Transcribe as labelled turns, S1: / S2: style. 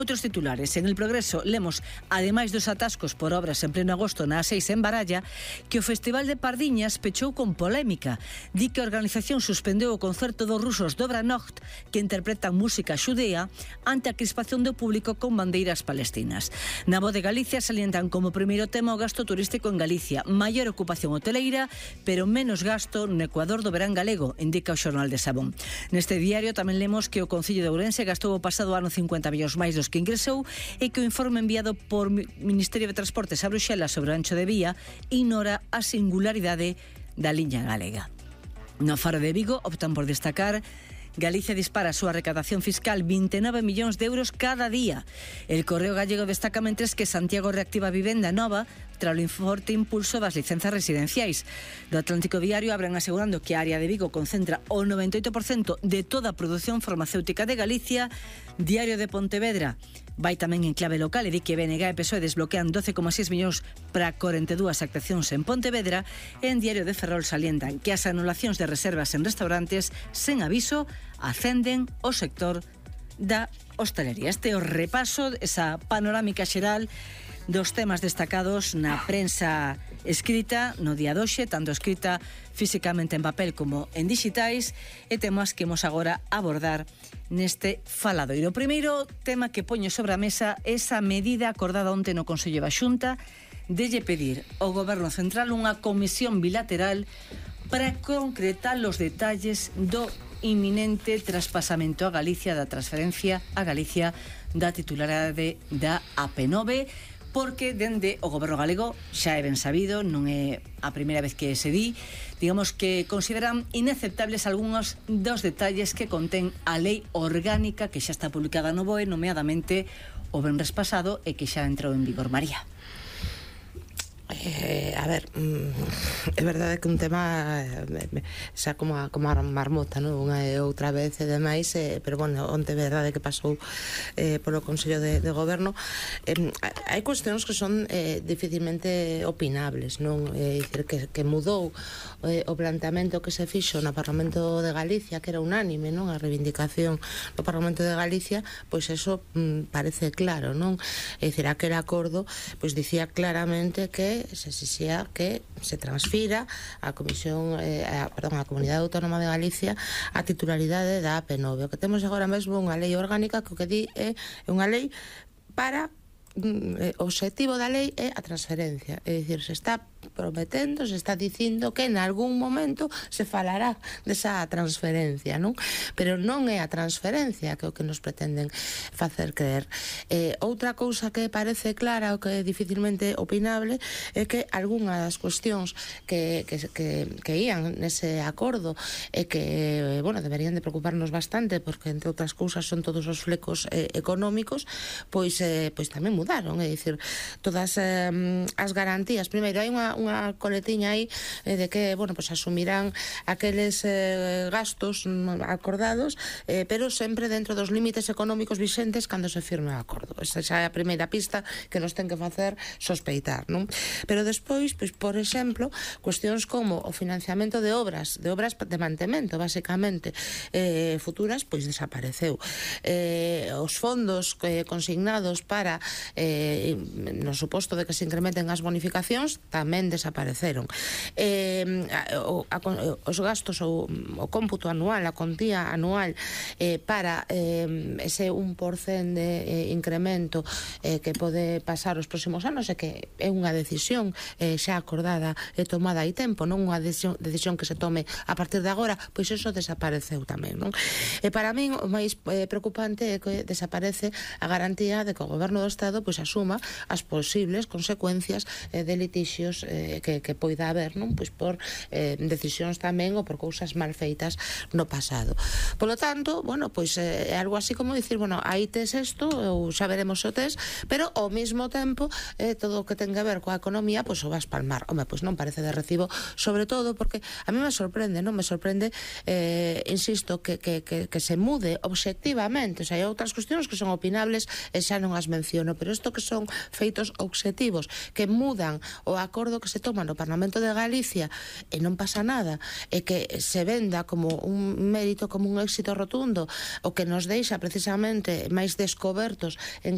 S1: Outros titulares. En El Progreso lemos, ademais dos atascos por obras en pleno agosto na A6 en Baralla, que o Festival de Pardiñas pechou con polémica. Di que a organización suspendeu o concerto dos rusos Dobra Nocht, que interpretan música xudea, ante a crispación do público con bandeiras palestinas. Na Voz de Galicia salientan como primeiro tema o gasto turístico en Galicia, maior ocupación hoteleira, pero menos gasto no Ecuador do verán galego, indica o Xornal de Sabón. Neste diario tamén lemos que o Concello de Ourense gastou o pasado ano 50 millóns máis dos que ingresou e que o informe enviado por Ministerio de Transportes a Bruxelas sobre o ancho de vía ignora a singularidade da liña galega. No Faro de Vigo optan por destacar: Galicia dispara a súa recadación fiscal 29 millóns de euros cada día. El Correo Gallego destaca mentres que Santiago reactiva a vivenda nova tras o forte impulso das licenzas residenciais. Do Atlántico Diario abren asegurando que a área de Vigo concentra o 98% de toda a produción farmacéutica de Galicia. Diario de Pontevedra vai tamén en clave local e di que BNG e PSOE desbloquean 12,6 millóns para 42 actuacións en Pontevedra. En Diario de Ferrol salientan que as anulacións de reservas en restaurantes sen aviso ascenden o sector da hostalería. Este é o repaso, esa panorámica xeral dos temas destacados na prensa escrita no día de hoxe, tanto escrita físicamente en papel como en digitais, e temas que imos agora abordar neste faladoiro. O primeiro tema que poño sobre a mesa é esa medida acordada onte no Consello da Xunta de lle pedir ao Goberno Central unha comisión bilateral para concretar os detalles do inminente traspasamento a Galicia, da transferencia a Galicia da titularidade da AP9, porque dende o Goberno galego xa é ben sabido, non é a primeira vez que se di, digamos que consideran inaceptables algúns dos detalles que contén a lei orgánica que xa está publicada no BOE, nomeadamente o venres pasado, e que xa entrou en vigor. María.
S2: A ver, é verdade que un tema xa como a marmota, non? Unha e outra vez e demais, pero bueno, onte é verdade que pasou polo Consello de Goberno. Hai cuestións que son dificilmente opinables, non? É dicir, que mudou o planteamento que se fixo no Parlamento de Galicia, que era unánime, non? A reivindicación do Parlamento de Galicia, pois eso parece claro, non? É dicir, aquel acordo pois dicía claramente que se exixía que se transfira a Comisión, a Comunidade Autónoma de Galicia a titularidade da AP9. O que temos agora mesmo unha lei orgánica que o que di é unha lei para o obxectivo da lei é a transferencia, é dicir, se está prometendo, se está dicindo que en algún momento se falará desa transferencia, non? Pero non é a transferencia que o que nos pretenden facer creer. Outra cousa que parece clara ou que é dificilmente opinable é que algunhas das cuestións que ían nese acordo e que, bueno, deberían de preocuparnos bastante, porque entre outras cousas son todos os flecos económicos, pois tamén mudaron, é dicir, todas as garantías. Primeiro, hai unha coletiña aí de que, bueno, pues asumirán aqueles gastos acordados, pero sempre dentro dos límites económicos vixentes cando se firme o acordo. Esa é a primeira pista que nos ten que facer sospeitar, non? Pero despois, pois, por exemplo, cuestións como o financiamento de obras de mantemento, basicamente, futuras, pois desapareceu. Os fondos consignados para no suposto de que se incrementen as bonificacións tamén desapareceron. Os gastos ou o cómputo anual, a contía anual para ese 1% de incremento que pode pasar os próximos anos, e que é unha decisión xa acordada e tomada hai tempo, non unha decisión que se tome a partir de agora, pois eso desapareceu tamén, non? E para min o máis preocupante é que desaparece a garantía de que o Goberno do Estado pois asuma as posibles consecuencias de litixios que poida haber, non? Pois por decisións tamén ou por cousas mal feitas no pasado. Polo tanto, bueno, pois é algo así como dicir, bueno, aí tes isto, ou xa veremos o tes, pero ao mesmo tempo todo o que ten que ver coa economía, pois o vas palmar. Home, pois non parece de recibo, sobre todo porque a mí me sorprende, non? Me sorprende, insisto, que se mude obxectivamente. O sea, hai outras cuestións que son opinables e xa non as menciono, pero isto que son feitos obxectivos, que mudan o acordo que se toma no Parlamento de Galicia e non pasa nada, e que se venda como un mérito, como un éxito rotundo, o que nos deixa precisamente máis descobertos en